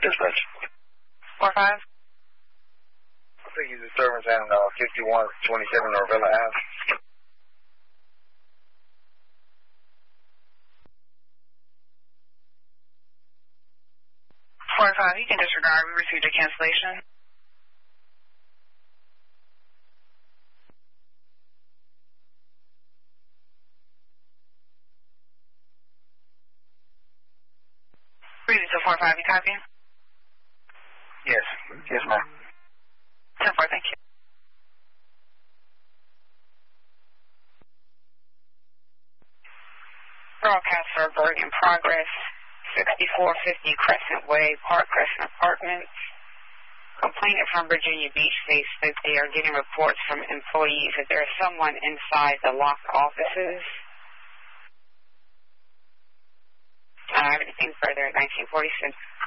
dispatch. 4-5. I think he's disturbance on 5127 Norvella Ave. 4-5, you can disregard. We received a cancellation. Read it to 4-5, you copy? Yes. Yes, ma'am. 10-4, thank you. Broadcast Berg in progress. 6450 Crescent Way, Park Crescent Apartments. Complainant from Virginia Beach states that they are getting reports from employees that there is someone inside the locked offices. Anything further at 1946